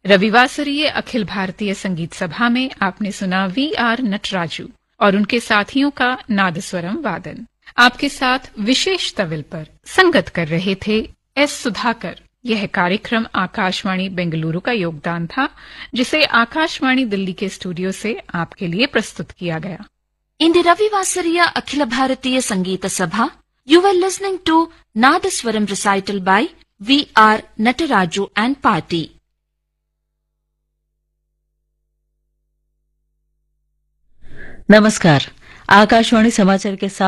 रविवासरीय अखिल भारतीय संगीत सभा में आपने सुना वी.आर. नटराजू और उनके साथियों का नादस्वरम वादन। आपके साथ विशेष तविल पर संगत कर रहे थे एस. सुधाकर। यह कार्यक्रम आकाशवाणी बेंगलुरु का योगदान था, जिसे आकाशवाणी दिल्ली के स्टूडियो से आपके लिए प्रस्तुत किया गया। In the Ravivasariya Akhila Bharatiya Sangeeta Sabha, you were listening to Nadaswaram recital by V.R. Nataraju and Party. नमस्कार, आकाशवाणी समाचार के साथ